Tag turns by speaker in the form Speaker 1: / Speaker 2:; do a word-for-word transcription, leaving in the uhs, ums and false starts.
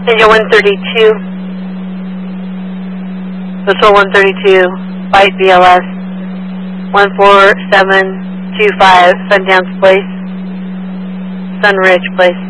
Speaker 1: Engine one thirty-two, Patrol one thirty-two, Fight B L S, one four seven two five, Sundance Place, Sunridge Place.